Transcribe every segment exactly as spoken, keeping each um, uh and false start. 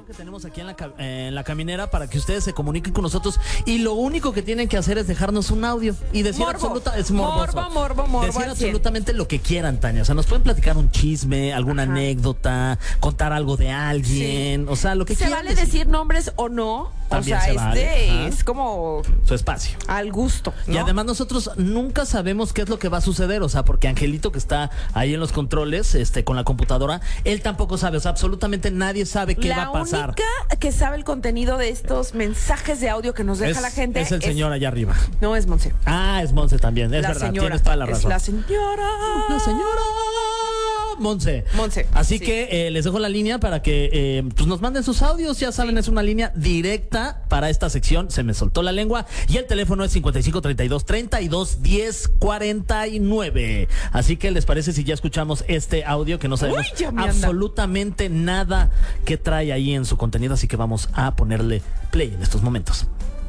Que tenemos aquí en la, eh, en la caminera para que ustedes se comuniquen con nosotros y lo único que tienen que hacer es dejarnos un audio y decir morbo. absoluta es morboso. morbo, morbo, morbo, decir al absolutamente cien. Lo que quieran, Tania. O sea, nos pueden platicar un chisme, alguna Ajá. anécdota, contar algo de alguien, sí. o sea, lo que se quieran. Se vale decir. decir nombres o no. También o sea, se vale. este es como su espacio. Al gusto, ¿no? Y además nosotros nunca sabemos qué es lo que va a suceder, o sea, porque Angelito que está ahí en los controles, este, con la computadora, él tampoco sabe, o sea, absolutamente nadie sabe qué la va a pasar. La única que sabe el contenido de estos mensajes de audio que nos deja es, la gente es el es, señor allá arriba. No, es Monse. Ah, es Monse también, es la verdad, señora, tienes toda la razón. Es la señora. La señora Monse. Monse. Así sí. que eh, les dejo la línea para que eh, pues nos manden sus audios. Ya saben, sí. es una línea directa para esta sección. Se me soltó la lengua. Y el teléfono es cincuenta y cinco treinta y dos treinta y dos diez cuarenta y nueve. Así que les parece si ya escuchamos este audio que no sabemos Uy, absolutamente nada que trae ahí en su contenido. Así que vamos a ponerle play en estos momentos.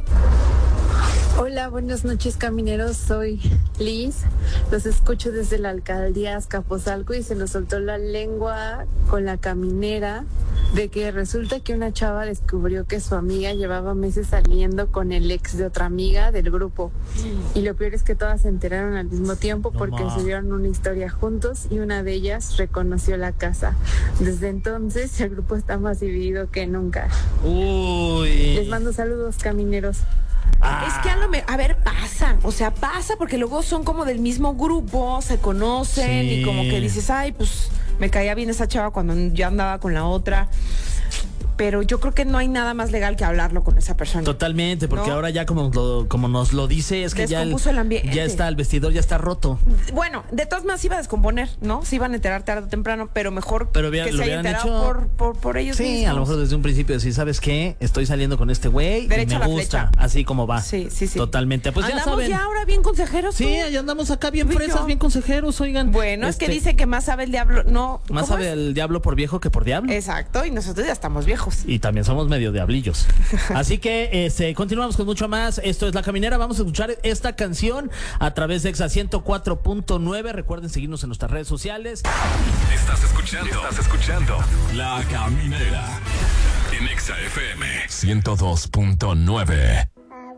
Hola, buenas noches camineros, soy Liz, los escucho desde la alcaldía Azcapotzalco y se nos soltó la lengua con la caminera de que resulta que una chava descubrió que su amiga llevaba meses saliendo con el ex de otra amiga del grupo y lo peor es que todas se enteraron al mismo tiempo porque no, subieron una historia juntos y una de ellas reconoció la casa. Desde entonces el grupo está más dividido que nunca. Uy. Les mando saludos camineros. Ah. Es que a lo mejor, a ver, pasa, o sea, pasa porque luego son como del mismo grupo, se conocen sí. y como que dices, ay, pues me caía bien esa chava cuando yo andaba con la otra. Pero yo creo que no hay nada más legal que hablarlo con esa persona. Totalmente, porque ¿no? ahora ya como, lo, como nos lo dice, es que ya el, el ambiente. ya está, el vestidor ya está roto. Bueno, de todas maneras iba a descomponer, ¿no? Se iban a enterar tarde o temprano, pero mejor pero bien, que lo se haya enterado hecho, por, por, por ellos sí, mismos. Sí, a lo mejor desde un principio decir, ¿sabes qué? Estoy saliendo con este güey y me la gusta, flecha. así como va. Sí, sí, sí. Totalmente. Pues andamos ya saben. ya ahora bien consejeros. Sí, ya andamos acá bien fresas, bien consejeros, oigan. Bueno, este, es que dice que más sabe el diablo, no. Más sabe es? el diablo por viejo que por diablo. Exacto, y nosotros ya estamos viejos. Y también somos medio diablillos. Así que este, continuamos con mucho más. Esto es La Caminera. Vamos a escuchar esta canción a través de Exa ciento cuatro punto nueve. Recuerden seguirnos en nuestras redes sociales. Estás escuchando, estás escuchando La Caminera en Exa F M ciento dos punto nueve.